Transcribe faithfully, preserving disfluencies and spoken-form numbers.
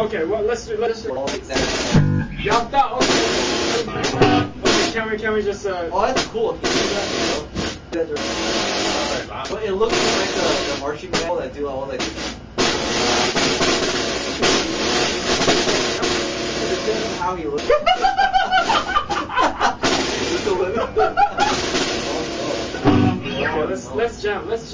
Okay, well let's do let's do. Exactly. Jumped out. Okay. Okay, can we can we just uh? Oh, that's cool. Can you do that? You know? But it looks like the, the marching band that do all like. How he looks. Okay, let's let's jump. Let's jump.